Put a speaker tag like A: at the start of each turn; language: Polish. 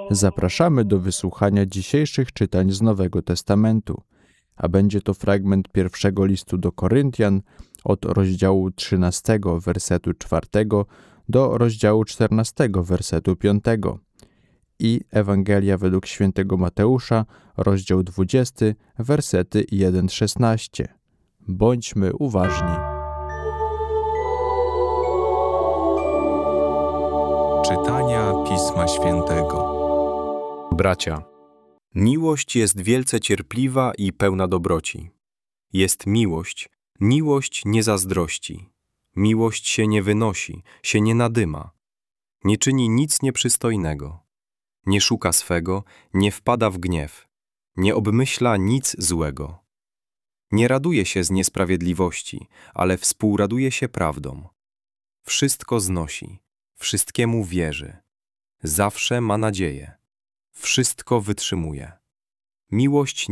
A: Zapraszamy do wysłuchania dzisiejszych czytań z Nowego Testamentu, a będzie to fragment pierwszego listu do Koryntian od rozdziału 13, wersetu 4 do rozdziału 14, wersetu 5 i Ewangelia według świętego Mateusza, rozdział 20, wersety 1-16. Bądźmy uważni.
B: Czytania Pisma Świętego.
C: Bracia, miłość jest wielce cierpliwa i pełna dobroci. Jest miłość, miłość nie zazdrości. Miłość się nie wynosi, się nie nadyma. Nie czyni nic nieprzystojnego. Nie szuka swego, nie wpada w gniew. Nie obmyśla nic złego. Nie raduje się z niesprawiedliwości, ale współraduje się prawdą. Wszystko znosi, wszystkiemu wierzy. Zawsze ma nadzieję. Wszystko wytrzymuje. Miłość